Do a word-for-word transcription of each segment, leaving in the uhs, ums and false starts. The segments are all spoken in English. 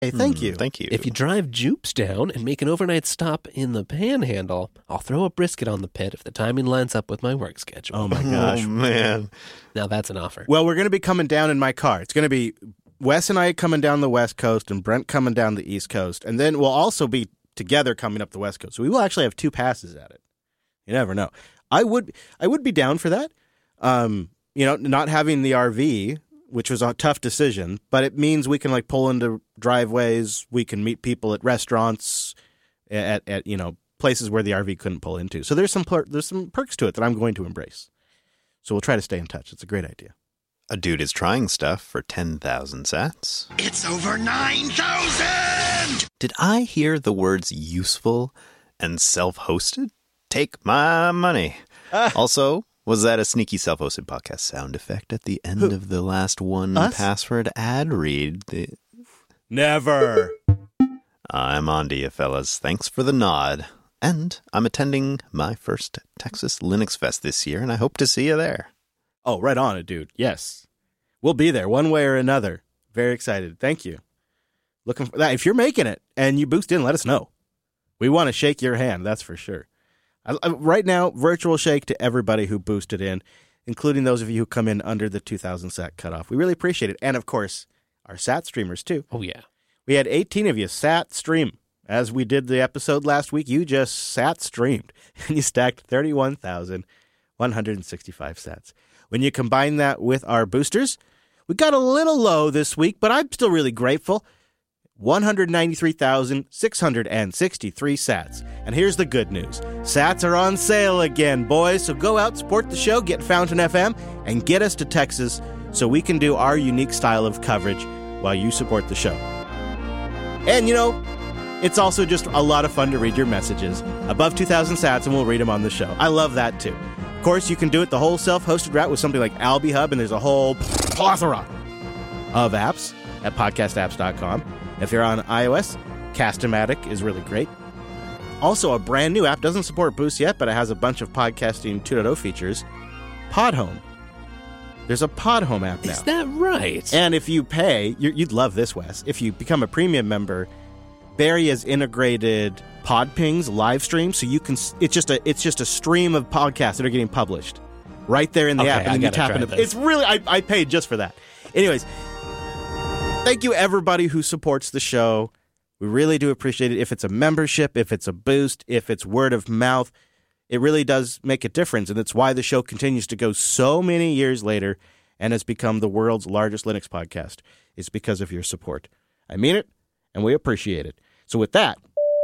Hey, thank Mm, you. Thank you. If you drive Jupes down and make an overnight stop in the Panhandle, I'll throw a brisket on the pit if the timing lines up with my work schedule. Oh, my gosh. Oh, man. Now that's an offer. Well, we're going to be coming down in my car. It's going to be Wes and I coming down the West Coast and Brent coming down the East Coast. And then we'll also be together coming up the West Coast. So we will actually have two passes at it. You never know. I would I would be down for that. Um, you know, not having the R V, which was a tough decision, but it means we can like pull into driveways. We can meet people at restaurants, at, at you know, places where the R V couldn't pull into. So there's some per- there's some perks to it that I'm going to embrace. So we'll try to stay in touch. It's a great idea. A dude is trying stuff for ten thousand sats. It's over nine thousand! Did I hear the words useful and self-hosted? Take my money. Ah. Also, was that a sneaky self-hosted podcast sound effect at the end Who? of the last one Us? password ad read? The... Never. I'm on to you, fellas. Thanks for the nod. And I'm attending my first Texas Linux Fest this year, and I hope to see you there. Oh, right on it, dude. Yes. We'll be there one way or another. Very excited. Thank you. Looking for that. If you're making it and you boost in, let us know. We want to shake your hand, that's for sure. I, I, right now, virtual shake to everybody who boosted in, including those of you who come in under the two thousand sat cutoff. We really appreciate it. And, of course, our sat streamers, too. Oh, yeah. We had eighteen of you sat stream. As we did the episode last week, you just sat streamed, and you stacked thirty-one thousand one hundred sixty-five sats. When you combine that with our boosters, we got a little low this week, but I'm still really grateful. one hundred ninety-three thousand six hundred sixty-three sats. And here's the good news. Sats are on sale again, boys. So go out, support the show, get Fountain F M, and get us to Texas so we can do our unique style of coverage while you support the show. And, you know, it's also just a lot of fun to read your messages. Above two thousand sats, and we'll read them on the show. I love that, too. Of course, you can do it the whole self-hosted route with something like AlbiHub, and there's a whole plethora of apps at podcast apps dot com. If you're on iOS, Cast-O-Matic is really great. Also, a brand new app, doesn't support Boost yet, but it has a bunch of podcasting two point oh features, Podhome. There's a Podhome app now. Is that right? And if you pay, you, you'd love this, Wes. If you become a premium member, Barry has integrated PodPing's live stream, so you can. It's just a it's just a stream of podcasts that are getting published right there in the Okay, app, and I then you gotta tap try into. this. It's really I, I paid just for that. Anyways, thank you everybody who supports the show. We really do appreciate it. If it's a membership, if it's a boost, if it's word of mouth, it really does make a difference, and it's why the show continues to go so many years later and has become the world's largest Linux podcast. It's because of your support. I mean it, and we appreciate it. So with that,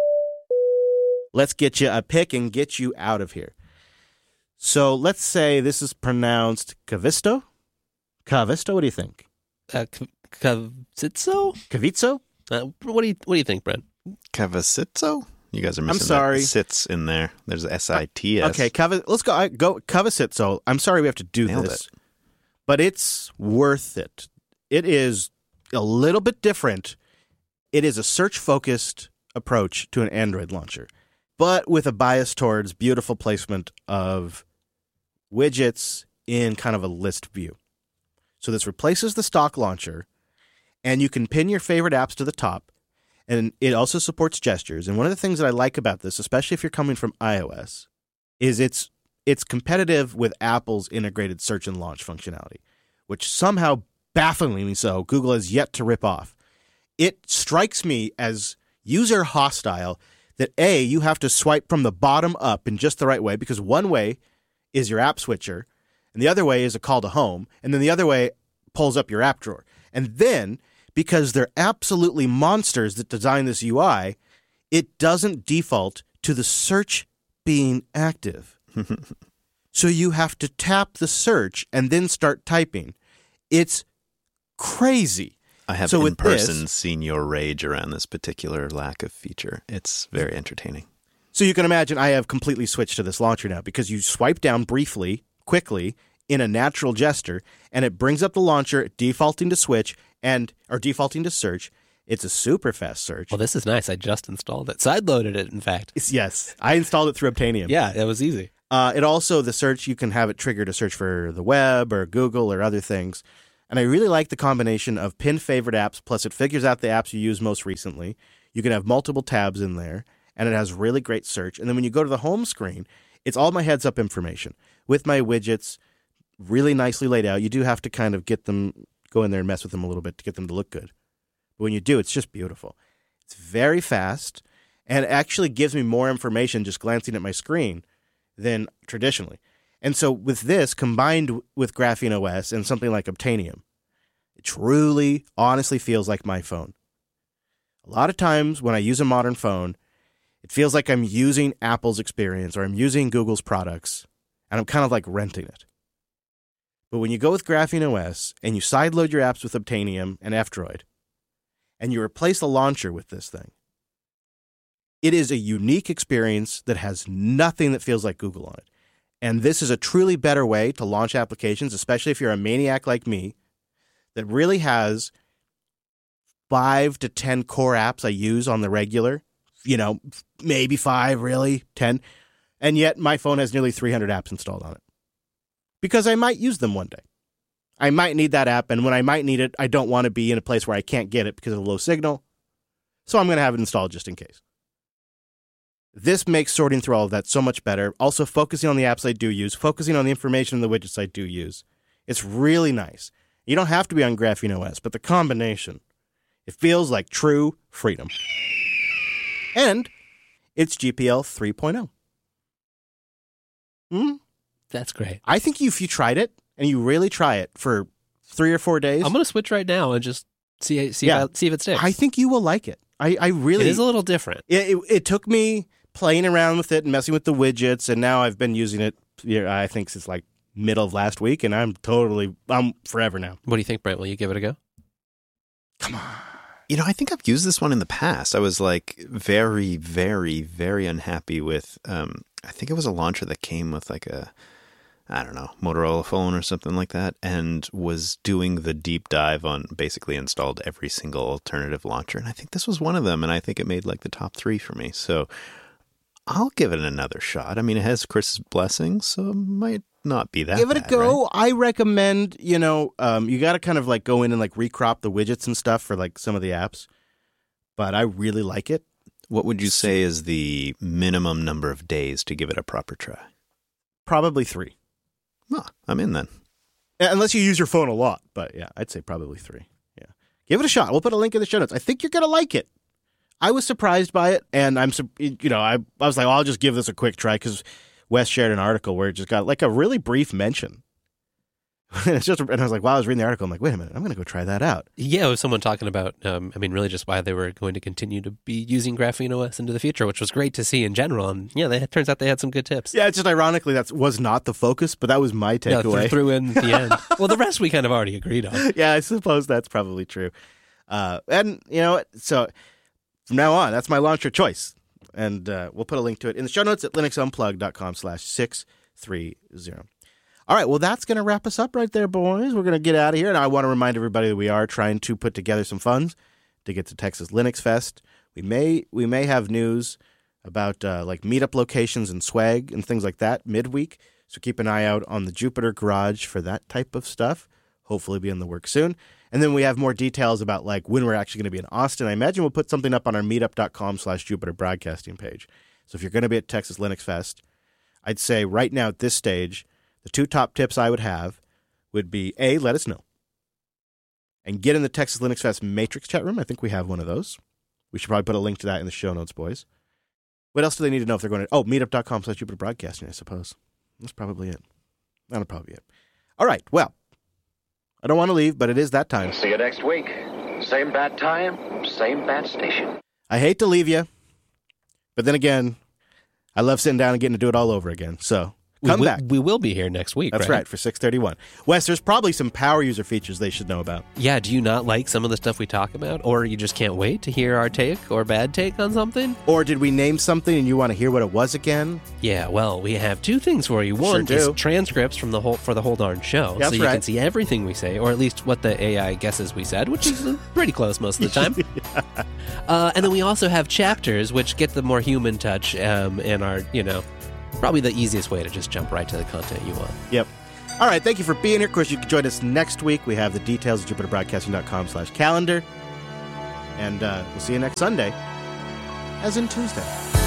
let's get you a pick and get you out of here. So let's say this is pronounced Kavisto? Kavisto, what do you think? Uh, K- Kavitso? Kavitso? Uh, what do you What do you think, Brent? Kavasitso? You guys are missing sorry. that sits in there. There's S I T S. Okay, Kav- let's go. I, go Kavasitso. I'm sorry we have to do Nailed this, but it's worth it. It is a little bit different. It is a search-focused approach to an Android launcher, but with a bias towards beautiful placement of widgets in kind of a list view. So this replaces the stock launcher, and you can pin your favorite apps to the top, and it also supports gestures. And one of the things that I like about this, especially if you're coming from iOS, is it's it's competitive with Apple's integrated search and launch functionality, which somehow, bafflingly so, Google has yet to rip off. It strikes me as user hostile that, A, you have to swipe from the bottom up in just the right way, because one way is your app switcher, and the other way is a call to home, and then the other way pulls up your app drawer. And then, because they're absolutely monsters that design this U I, it doesn't default to the search being active. So you have to tap the search and then start typing. It's crazy. I have So in with person this- seen your rage around this particular lack of feature. It's very entertaining. So you can imagine I have completely switched to this launcher now, because you swipe down briefly, quickly, in a natural gesture, and it brings up the launcher, defaulting to switch, and or defaulting to search. It's a super fast search. Well, this is nice. I just installed it. Sideloaded it, in fact. It's- yes, I installed it through Obtanium. Yeah, it was easy. Uh, it also, the search, you can have it trigger to search for the web or Google or other things. And I really like the combination of pinned favorite apps, plus it figures out the apps you use most recently. You can have multiple tabs in there, and it has really great search. And then when you go to the home screen, it's all my heads-up information with my widgets, really nicely laid out. You do have to kind of get them, go in there and mess with them a little bit to get them to look good. But when you do, it's just beautiful. It's very fast, and it actually gives me more information just glancing at my screen than traditionally. And so with this, combined with Graphene O S and something like Obtainium, it truly, honestly feels like my phone. A lot of times when I use a modern phone, it feels like I'm using Apple's experience or I'm using Google's products, and I'm kind of like renting it. But when you go with Graphene O S and you sideload your apps with Obtainium and F-Droid, and you replace the launcher with this thing, it is a unique experience that has nothing that feels like Google on it. And this is a truly better way to launch applications, especially if you're a maniac like me, that really has five to ten core apps I use on the regular, you know, maybe five, really, ten. And yet my phone has nearly three hundred apps installed on it because I might use them one day. I might need that app, and when I might need it, I don't want to be in a place where I can't get it because of low signal. So I'm going to have it installed just in case. This makes sorting through all of that so much better. Also, focusing on the apps I do use, focusing on the information in the widgets I do use. It's really nice. You don't have to be on Graphene O S, but the combination, it feels like true freedom. And it's G P L three point oh. Hmm? That's great. I think if you tried it, and you really try it for three or four days. I'm going to switch right now and just see see, Yeah. if, I, see if it sticks. I think you will like it. I, I really... It is a little different. It, it, it took me playing around with it and messing with the widgets, and now I've been using it, you know, I think since like middle of last week, and I'm totally... I'm forever now. What do you think, Brent? Will you give it a go? Come on. You know, I think I've used this one in the past. I was like very, very, very unhappy with, um, I think it was a launcher that came with like a, I don't know, Motorola phone or something like that, and was doing the deep dive on basically installed every single alternative launcher. And I think this was one of them, and I think it made like the top three for me. So I'll give it another shot. I mean, it has Chris's blessing, so it might not be that Give it bad, a go. right? I recommend, you know, um, you got to kind of like go in and like recrop the widgets and stuff for like some of the apps. But I really like it. What would you say is the minimum number of days to give it a proper try? Probably three. Well, I'm in then. Unless you use your phone a lot. But yeah, I'd say probably three. Yeah. Give it a shot. We'll put a link in the show notes. I think you're going to like it. I was surprised by it. And I'm, you know, I, I was like, well, I'll just give this a quick try because Wes shared an article where it just got like a really brief mention. And it's just, and I was like, while I was reading the article, I'm like, wait a minute, I'm going to go try that out. Yeah, it was someone talking about, um, I mean, really just why they were going to continue to be using Graphene O S into the future, which was great to see in general. And yeah, they, it turns out they had some good tips. Yeah, it's just ironically that was not the focus, but that was my Yeah, takeaway. th- threw in the end. Well, the rest we kind of already agreed on. Yeah, I suppose that's probably true. Uh, and, you know, so from now on, that's my launcher choice. And uh, we'll put a link to it in the show notes at linuxunplug.com slash 630. All right, well, that's going to wrap us up right there, boys. We're going to get out of here. And I want to remind everybody that we are trying to put together some funds to get to Texas Linux Fest. We may we may have news about uh, like meetup locations and swag and things like that midweek. So keep an eye out on the Jupiter Garage for that type of stuff. Hopefully be in the works soon. And then we have more details about like when we're actually going to be in Austin. I imagine we'll put something up on our meetup.com slash Jupiter broadcasting page. So if you're going to be at Texas Linux Fest, I'd say right now at this stage, the two top tips I would have would be, A, let us know. And get in the Texas Linux Fest Matrix chat room. I think we have one of those. We should probably put a link to that in the show notes, boys. What else do they need to know if they're going to... Oh, meetup.com slash Jupiter Broadcasting, I suppose. That's probably it. That'll probably be it. All right, well, I don't want to leave, but it is that time. See you next week. Same bat time, same bat station. I hate to leave you, but then again, I love sitting down and getting to do it all over again, so... Come we, back. We will be here next week, That's right? right, for six thirty-one. Wes, there's probably some power user features they should know about. Yeah, do you not like some of the stuff we talk about? Or you just can't wait to hear our take or bad take on something? Or did we name something and you want to hear what it was again? Yeah, well, we have two things for you. One Sure is do. transcripts from the whole for the whole darn show. That's so you right. can see everything we say, or at least what the A I guesses we said, which is uh, pretty close most of the time. yeah. uh, and then we also have chapters, which get the more human touch um, and are, you know, probably the easiest way to just jump right to the content you want. Yep. All right, thank you for being here. Of course, you can join us next week. We have the details at jupiterbroadcasting.com slash calendar. And uh, we'll see you next Sunday, as in Tuesday.